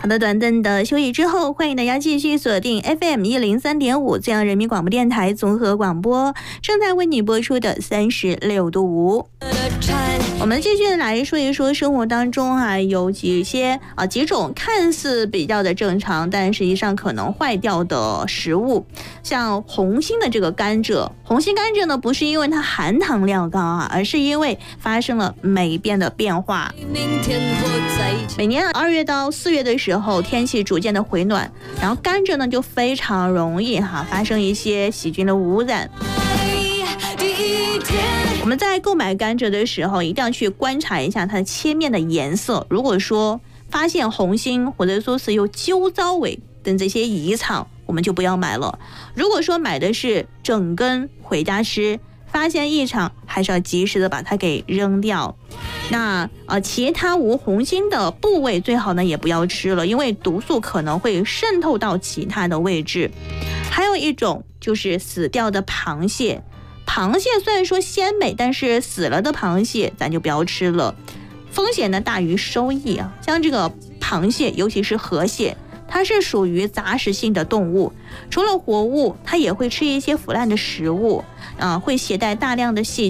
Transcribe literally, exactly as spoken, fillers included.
好的，短暂的休息之后，欢迎大家继续锁定 F M 一零三点五，中央人民广播电台综合广播，正在为你播出的三十六度五。我们继续来说一说生活当中啊，有几些啊几种看似比较的正常，但实际上可能坏掉的食物，像红心的这个甘蔗。红心甘蔗呢，不是因为它含糖量高啊，而是因为发生了霉变的变化。每年二月到四月的时候，天气逐渐的回暖，然后甘蔗呢就非常容易哈、啊、发生一些细菌的污染。我们在购买甘蔗的时候，一定要去观察一下它的切面的颜色。如果说发现红心或者说是有揪糟尾等这些异常，我们就不要买了。如果说买的是整根回家吃，发现异常还是要及时的把它给扔掉。那呃，其他无红心的部位最好呢也不要吃了，因为毒素可能会渗透到其他的位置。还有一种就是死掉的螃蟹。螃蟹虽然说鲜美，但是死了的螃蟹咱就不要吃了，风险呢大于收益啊。像这个螃蟹，尤其是河蟹，它是属于杂食性的动物，除了活物，它也会吃一些腐烂的食物，啊、呃，会携带大量的细